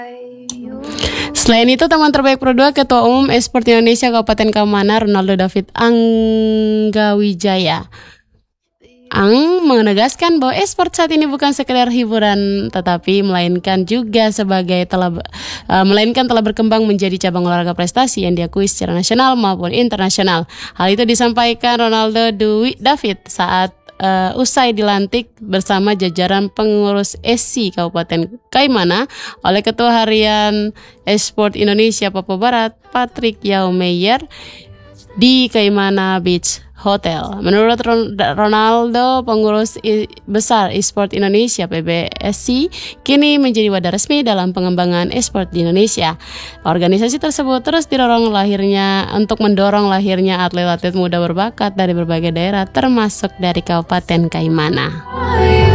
Selain itu, teman terbaik Pro 2 Ketua Umum Esport Indonesia Kabupaten Kaimana Ronaldo David Anggawijaya menegaskan bahwa esport saat ini bukan sekedar hiburan, tetapi melainkan telah berkembang menjadi cabang olahraga prestasi yang diakui secara nasional maupun internasional. Hal itu disampaikan Ronaldo David saat usai dilantik bersama jajaran pengurus SC Kabupaten Kaimana oleh Ketua Harian Esport Indonesia Papua Barat Patrick Yao Meyer di Kaimana Beach Hotel. Menurut Ronaldo, pengurus besar Esport Indonesia PBSI kini menjadi wadah resmi dalam pengembangan esport di Indonesia. Organisasi tersebut terus mendorong lahirnya atlet-atlet muda berbakat dari berbagai daerah termasuk dari Kabupaten Kaimana.